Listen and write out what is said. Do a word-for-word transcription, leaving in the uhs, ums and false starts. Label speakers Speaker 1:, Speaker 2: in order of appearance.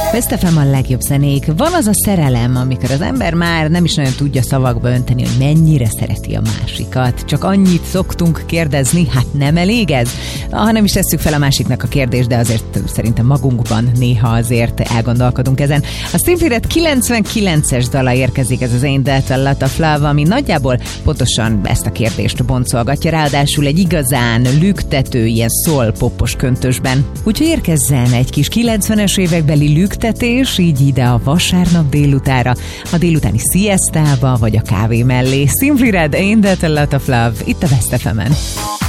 Speaker 1: Best ef em a legjobb zenék. Van az a szerelem, amikor az ember már nem is nagyon tudja szavakba önteni, hogy mennyire szereti a másikat. Csak annyit szoktunk kérdezni, hát nem elég ez? Ha nem is tesszük fel a másiknak a kérdést, de azért szerintem magunkban néha azért elgondolkodunk ezen. A Simply Red kilencvenkilences dala érkezik, ez az Ain't That a Lot of Love, ami nagyjából pontosan ezt a kérdést boncolgatja, ráadásul egy igazán lüktető, ilyen szól-popos köntösben. Úgyhogy érkezzen egy kis kilencvenes évekbeli lüktetés, így ide a vasárnap délutára, a délutáni siestába, vagy a kávé mellé. Simply Red, Ain't That a Lot of Love, itt a Best ef emen.